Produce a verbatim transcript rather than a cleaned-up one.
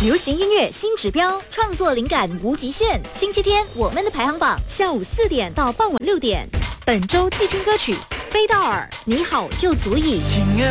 流行音乐新指标，创作灵感无极限。星期天我们的排行榜，下午四点到傍晚六点。本周季军歌曲飞到耳，你好就足以。 亲爱